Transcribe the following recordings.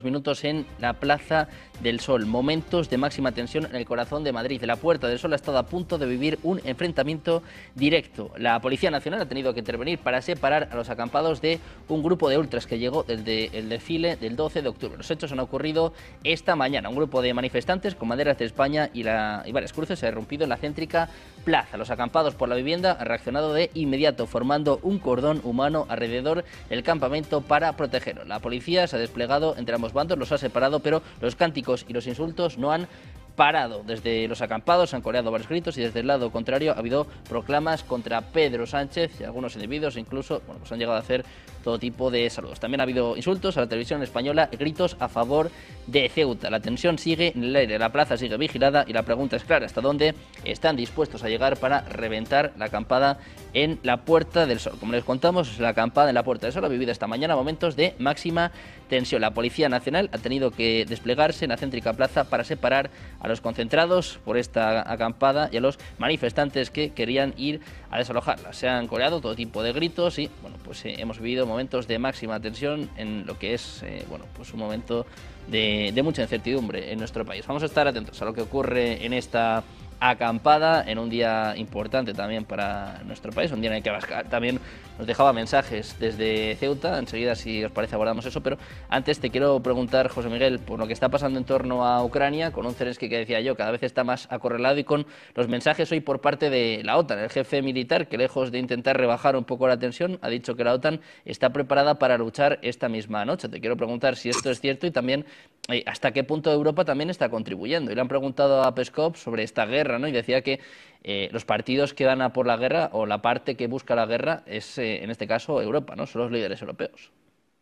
Minutos en la Plaza del Sol, momentos de máxima tensión en el corazón de Madrid. La Puerta del Sol ha estado a punto de vivir un enfrentamiento directo. La Policía Nacional ha tenido que intervenir para separar a los acampados de un grupo de ultras que llegó desde el desfile del 12 de octubre. Los hechos han ocurrido esta mañana. Un grupo de manifestantes con banderas de España y varias cruces se ha irrumpido en la céntrica plaza. Los acampados por la vivienda han reaccionado de inmediato, formando un cordón humano alrededor del campamento para protegerlo. La policía se ha desplegado entre ambos bandos, los ha separado, pero los cánticos y los insultos no han parado. Desde los acampados han coreado varios gritos y desde el lado contrario ha habido proclamas contra Pedro Sánchez y algunos individuos incluso han llegado a hacer todo tipo de saludos. También ha habido insultos a la televisión española, gritos a favor de Ceuta. La tensión sigue en el aire, la plaza sigue vigilada y la pregunta es clara: ¿hasta dónde están dispuestos a llegar para reventar la acampada en la Puerta del Sol? Como les contamos, la acampada en la Puerta del Sol ha vivido esta mañana momentos de máxima tensión. La Policía Nacional ha tenido que desplegarse en la céntrica plaza para separar a los concentrados por esta acampada y a los manifestantes que querían ir a desalojarla. Se han coreado todo tipo de gritos y hemos vivido momentos de máxima tensión en lo que es un momento de mucha incertidumbre en nuestro país. Vamos a estar atentos a lo que ocurre en esta acampada en un día importante también para nuestro país, un día en el que Abascal también nos dejaba mensajes desde Ceuta. Enseguida, si os parece, abordamos eso, pero antes te quiero preguntar, José Miguel, por lo que está pasando en torno a Ucrania, con un Zelensky que decía yo, cada vez está más acorralado, y con los mensajes hoy por parte de la OTAN. El jefe militar, que lejos de intentar rebajar un poco la tensión, ha dicho que la OTAN está preparada para luchar esta misma noche. Te quiero preguntar si esto es cierto y también hasta qué punto Europa también está contribuyendo. Y le han preguntado a Peskov sobre esta guerra, ¿no? Y decía que los partidos que van a por la guerra, o la parte que busca la guerra, es en este caso Europa, ¿no? Son los líderes europeos.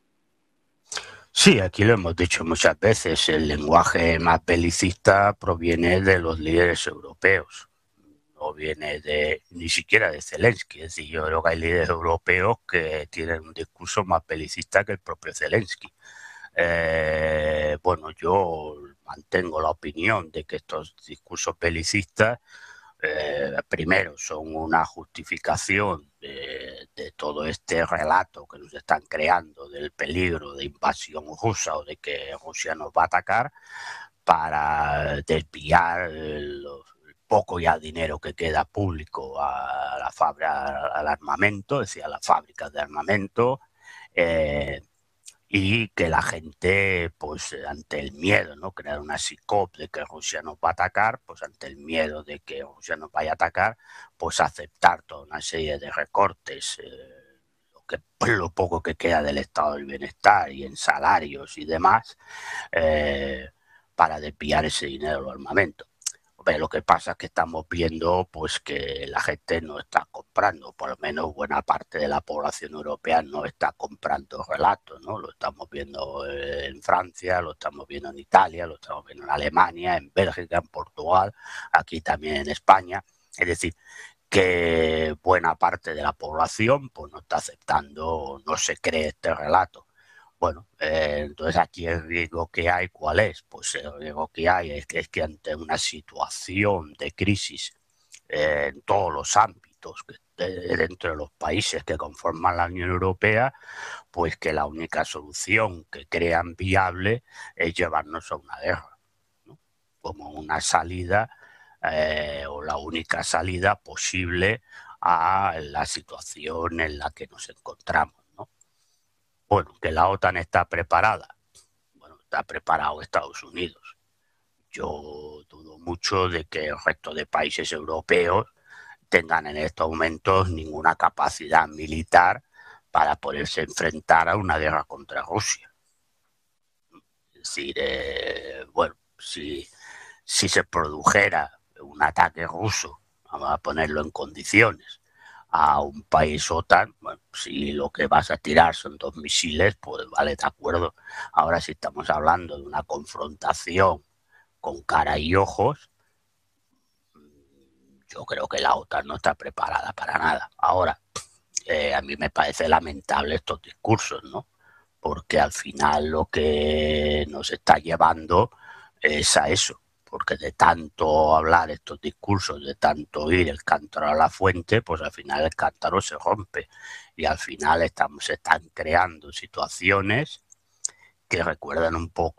Sí, aquí lo hemos dicho muchas veces, el lenguaje más belicista proviene de los líderes europeos, no viene ni siquiera de Zelensky. Es decir, yo creo que hay líderes europeos que tienen un discurso más belicista que el propio Zelensky. Yo mantengo la opinión de que estos discursos belicistas primero son una justificación de todo este relato que nos están creando del peligro de invasión rusa o de que Rusia nos va a atacar, para desviar el poco ya dinero que queda público a la fábrica, al armamento, es decir, a las fábricas de armamento, y que la gente, pues ante el miedo, ¿no? Crear una psicosis de que Rusia nos va a atacar, pues ante el miedo de que Rusia nos vaya a atacar, pues aceptar toda una serie de recortes, lo poco que queda del estado del bienestar y en salarios y demás, para desviar ese dinero al armamento. Lo que pasa es que estamos viendo pues que la gente no está comprando, por lo menos buena parte de la población europea no está comprando relatos, ¿no? Lo estamos viendo en Francia, lo estamos viendo en Italia, lo estamos viendo en Alemania, en Bélgica, en Portugal, aquí también en España. Es decir, que buena parte de la población pues no está aceptando, no se cree este relato. Entonces aquí el riesgo que hay, ¿cuál es? Pues el riesgo que hay es que ante una situación de crisis en todos los ámbitos dentro de los países que conforman la Unión Europea, pues que la única solución que crean viable es llevarnos a una guerra, ¿no? Como una salida o la única salida posible a la situación en la que nos encontramos. Que la OTAN está preparada. Está preparado Estados Unidos. Yo dudo mucho de que el resto de países europeos tengan en estos momentos ninguna capacidad militar para poderse enfrentar a una guerra contra Rusia. Es decir, si se produjera un ataque ruso, vamos a ponerlo en condiciones, a un país OTAN, si lo que vas a tirar son 2 misiles, pues vale, de acuerdo. Ahora, si estamos hablando de una confrontación con cara y ojos, yo creo que la OTAN no está preparada para nada. Ahora, a mí me parece lamentable estos discursos, ¿no? Porque al final lo que nos está llevando es a eso. Porque de tanto hablar estos discursos, de tanto oír el cántaro a la fuente, pues al final el cántaro se rompe. Y al final se están creando situaciones que recuerdan un poco